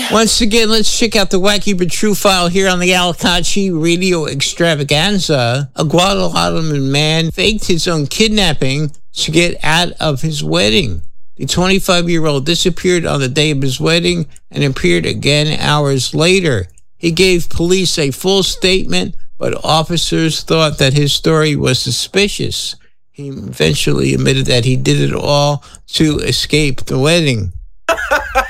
Once again, let's check out the wacky but true file here on the Al Kachi Radio Extravaganza. A Guatemalan man faked his own kidnapping to get out of his wedding. The 25-year-old disappeared on the day of his wedding and appeared again hours later. He gave police a full statement, but officers thought that his story was suspicious. He eventually admitted that he did it all to escape the wedding.